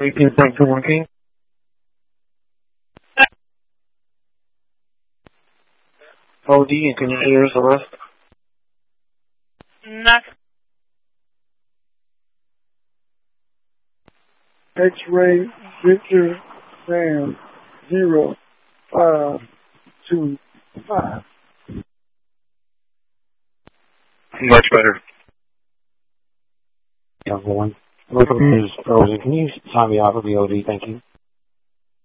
18.21 King. OD, and can you hear us, Celeste? Not. X-ray Victor Sam 0525. Much better. Yeah, I'm going. Look, is frozen. Can you sign me off of the OD? Thank you.